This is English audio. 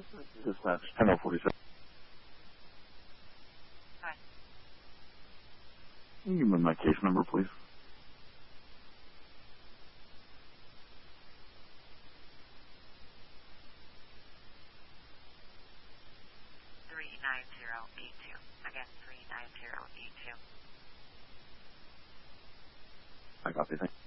Dispatch 10047. Hi. Can you give me my case number, please? Again, 39082. I copy. Thank you.